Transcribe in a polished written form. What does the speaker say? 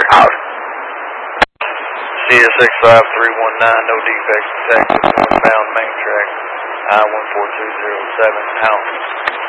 CS65319, no defects detected, northbound main track, I-14207, out.